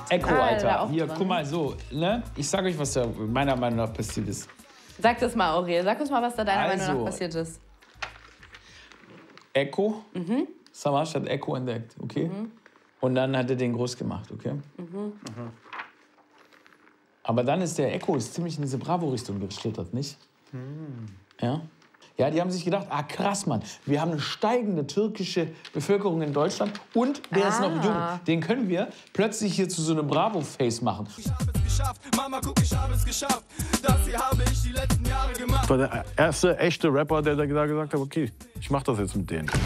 Echo, Alter. Hier, dran. guck mal so, ne? Ich sag euch, was da meiner Meinung nach passiert ist. Sag das mal, Aurel. Sag uns mal, was da deiner Meinung nach passiert ist. Echo. Savage hat Echo entdeckt, okay? Und dann hat er den groß gemacht, okay? Aber dann ist der Echo ziemlich in diese Bravo-Richtung geschlittert, nicht? Ja? Ja, die haben sich gedacht, ah krass, Mann, wir haben eine steigende türkische Bevölkerung in Deutschland und der ist noch jung. Den können wir plötzlich hier zu so einem Bravo-Face machen. Ich habe es geschafft, Mama, guck, ich habe es geschafft. Das hier habe ich die letzten Jahre gemacht. Das war der erste echte Rapper, der da gesagt hat, okay, ich mach das jetzt mit denen.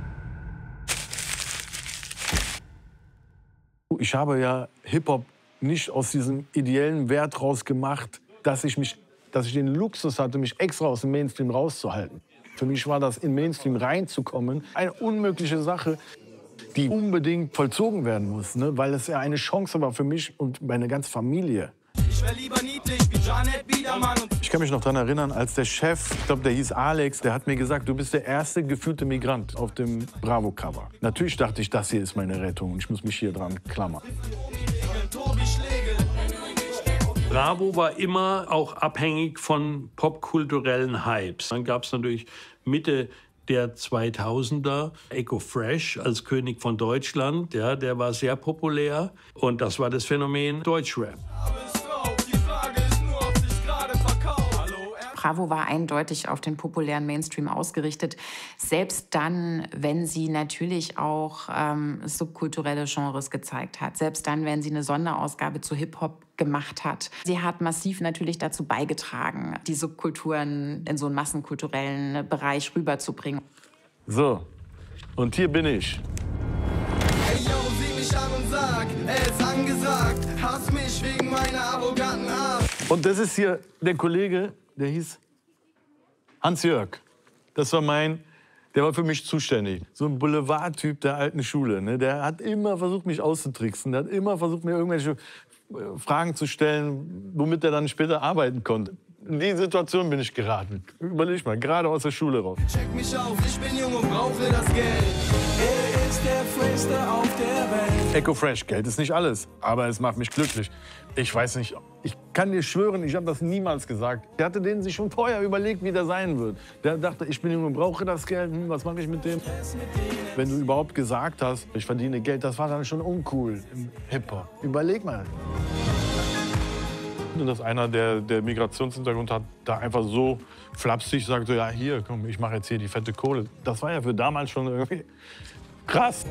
Ich habe ja Hip-Hop nicht aus diesem ideellen Wert raus gemacht, dass ich den Luxus hatte, mich extra aus dem Mainstream rauszuhalten. Für mich war das, in Mainstream reinzukommen, eine unmögliche Sache, die unbedingt vollzogen werden muss, ne? Weil es ja eine Chance war für mich und meine ganze Familie. Ich wär lieber niedlich wie Janet Biedermann. Ich kann mich noch daran erinnern, als der Chef, ich glaube, der hieß Alex, der hat mir gesagt, du bist der erste gefühlte Migrant auf dem Bravo-Cover. Natürlich dachte ich, das hier ist meine Rettung und ich muss mich hier dran klammern. Bravo war immer auch abhängig von popkulturellen Hypes. Dann gab es natürlich Mitte der 2000er Echo Fresh als König von Deutschland. Ja, der war sehr populär und das war das Phänomen Deutschrap. Bravo war eindeutig auf den populären Mainstream ausgerichtet, selbst dann, wenn sie natürlich auch subkulturelle Genres gezeigt hat, selbst dann, wenn sie eine Sonderausgabe zu Hip-Hop gemacht hat. Sie hat massiv natürlich dazu beigetragen, die Subkulturen in so einen massenkulturellen Bereich rüberzubringen. So, und hier bin ich. Hey yo, sieh mich an und sag, er ist angesagt. Hass mich wegen meiner arroganten Art. Und das ist hier der Kollege, der hieß Hans-Jörg. Das war der war für mich zuständig. So ein Boulevardtyp der alten Schule. Ne? Der hat immer versucht, mich auszutricksen. Der hat immer versucht, mir irgendwelche Fragen zu stellen, womit er dann später arbeiten konnte. In die Situation bin ich geraten. Überleg mal, gerade aus der Schule raus. Check mich auf, ich bin jung und brauche das Geld. Er ist der Freshste auf der Welt. Echo Fresh, Geld ist nicht alles, aber es macht mich glücklich. Ich weiß nicht, ich kann dir schwören, ich habe das niemals gesagt. Der hatte den sich schon vorher überlegt, wie der sein wird. Der dachte, ich bin jung und brauche das Geld, was mache ich mit dem? Wenn du überhaupt gesagt hast, ich verdiene Geld, das war dann schon uncool im Hip-Hop. Überleg mal. Und dass einer, der Migrationshintergrund hat, da einfach so flapsig sagt, so, ja hier, komm, ich mache jetzt hier die fette Kohle. Das war ja für damals schon irgendwie krass.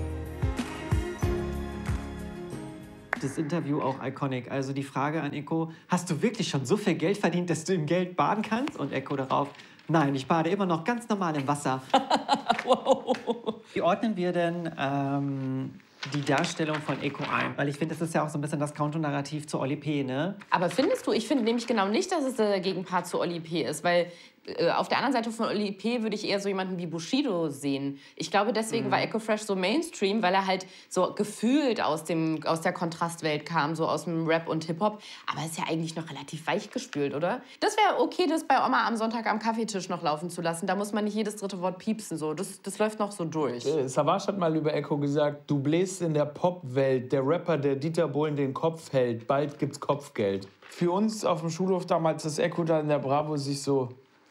Das Interview auch iconic. Also die Frage an Echo, hast du wirklich schon so viel Geld verdient, dass du im Geld baden kannst? Und Echo darauf, nein, ich bade immer noch ganz normal im Wasser. Wow. Wie ordnen wir denn die Darstellung von Echo ein? Weil ich finde, das ist ja auch so ein bisschen das Counter-Narrativ zu Oli P., ne? Aber findest du, ich finde nämlich genau nicht, dass es der Gegenpart zu Oli P. ist, weil auf der anderen Seite von Oli P. würde ich eher so jemanden wie Bushido sehen. Ich glaube, deswegen war Echo Fresh so Mainstream, weil er halt so gefühlt aus der Kontrastwelt kam, so aus dem Rap und Hip-Hop. Aber ist ja eigentlich noch relativ weich gespült, oder? Das wäre okay, das bei Oma am Sonntag am Kaffeetisch noch laufen zu lassen. Da muss man nicht jedes dritte Wort piepsen. So. Das läuft noch so durch. Savage hat mal über Echo gesagt, du bläst in der Popwelt, der Rapper, der Dieter Bohlen den Kopf hält, bald gibt's Kopfgeld. Für uns auf dem Schulhof damals, das Echo da in der Bravo sich so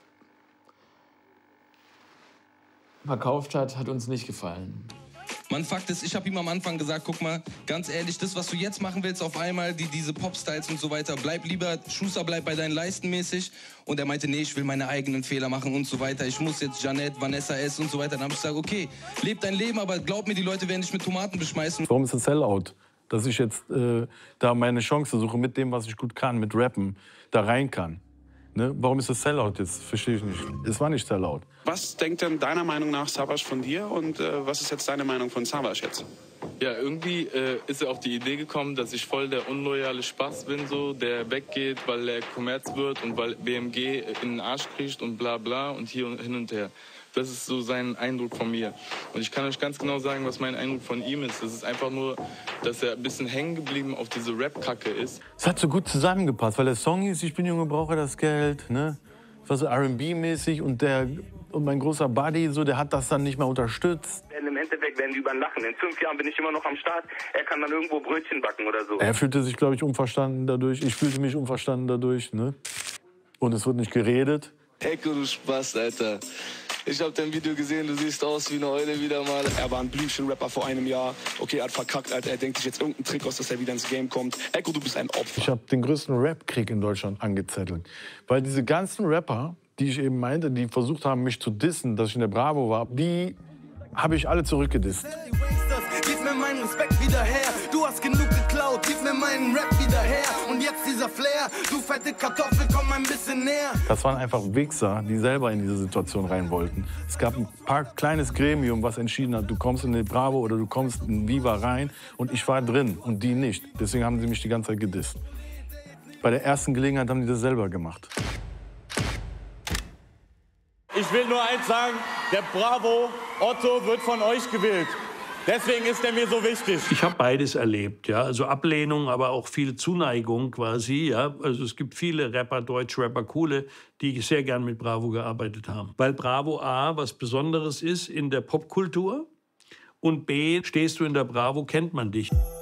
verkauft hat uns nicht gefallen. Man, Fakt ist, ich habe ihm am Anfang gesagt, guck mal, ganz ehrlich, das, was du jetzt machen willst, auf einmal, diese Popstyles und so weiter, bleib lieber, Schuster, bleib bei deinen Leisten mäßig. Und er meinte, nee, ich will meine eigenen Fehler machen und so weiter. Ich muss jetzt Janet, Vanessa S. und so weiter. Dann habe ich gesagt, okay, leb dein Leben, aber glaub mir, die Leute werden dich mit Tomaten beschmeißen. Warum ist das Sellout? Dass ich jetzt da meine Chance suche, mit dem, was ich gut kann, mit Rappen, da rein kann. Ne? Warum ist das Sellout jetzt? Verstehe ich nicht. Es war nicht Sellout. Was denkt denn deiner Meinung nach Savage von dir und was ist jetzt deine Meinung von Savage jetzt? Ja, irgendwie ist er auf die Idee gekommen, dass ich voll der unloyale Spaß bin, so, der weggeht, weil er Kommerz wird und weil BMG in den Arsch kriecht und bla bla und hier und hin und her. Das ist so sein Eindruck von mir. Und ich kann euch ganz genau sagen, was mein Eindruck von ihm ist. Das ist einfach nur, dass er ein bisschen hängen geblieben auf diese Rap-Kacke ist. Es hat so gut zusammengepasst, weil der Song hieß, ich bin Junge, brauche das Geld, ne? Das war so R&B-mäßig und der Und mein großer Buddy, so, der hat das dann nicht mehr unterstützt. Im Endeffekt werden die über ihn lachen. In 5 Jahren bin ich immer noch am Start. Er kann dann irgendwo Brötchen backen oder so. Er fühlte sich, glaube ich, unverstanden dadurch. Ich fühlte mich unverstanden dadurch. Ne? Und es wird nicht geredet. Ecko, du Spaß, Alter. Ich habe dein Video gesehen, du siehst aus wie eine Eule wieder mal. Er war ein Blümchen-Rapper vor einem Jahr. Okay, er hat verkackt, Alter. Er denkt sich jetzt irgendeinen Trick aus, dass er wieder ins Game kommt. Ecko, du bist ein Opfer. Ich habe den größten Rap-Krieg in Deutschland angezettelt. Weil diese ganzen Rapper, die ich eben meinte, die versucht haben, mich zu dissen, dass ich in der Bravo war, die habe ich alle zurückgedisst. Gib mir meinen Respekt wieder her. Du hast genug geklaut, gib mir meinen Rap wieder her. Und jetzt dieser Flair, du fette Kartoffel, komm ein bisschen näher. Das waren einfach Wichser, die selber in diese Situation rein wollten. Es gab ein paar kleines Gremium, was entschieden hat, du kommst in die Bravo oder du kommst in Viva rein. Und ich war drin und die nicht. Deswegen haben sie mich die ganze Zeit gedisst. Bei der ersten Gelegenheit haben die das selber gemacht. Ich will nur eins sagen, der Bravo Otto wird von euch gewählt. Deswegen ist er mir so wichtig. Ich habe beides erlebt, ja, also Ablehnung, aber auch viel Zuneigung quasi, ja. Also es gibt viele Rapper, Deutschrapper, coole, die sehr gern mit Bravo gearbeitet haben. Weil Bravo A was Besonderes ist in der Popkultur und B, stehst du in der Bravo, kennt man dich.